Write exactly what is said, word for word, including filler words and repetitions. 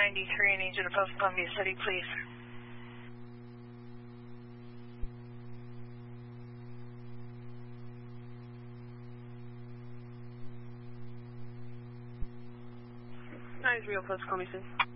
ninety-three, I need you to post Columbia City, please. nine three zero, post Columbia City.